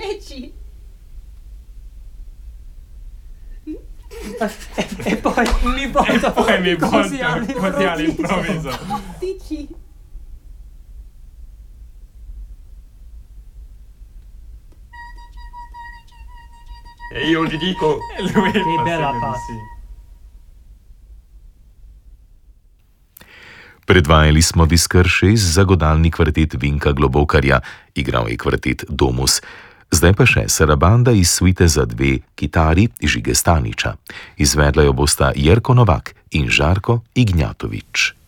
10. E poi mi porta così all'improvviso. 12. E io gli dico... Lui Che fa bella segno di pasta. sì. Predvajali smo disk 6 za godalni kvartet Vinka Globokarja, igral je kvartet Domus. Zdaj pa še sarabanda iz suite za 2 kitari Žige Staniča. Izvedla jo bosta Jerko Novak in Žarko Ignjatovič.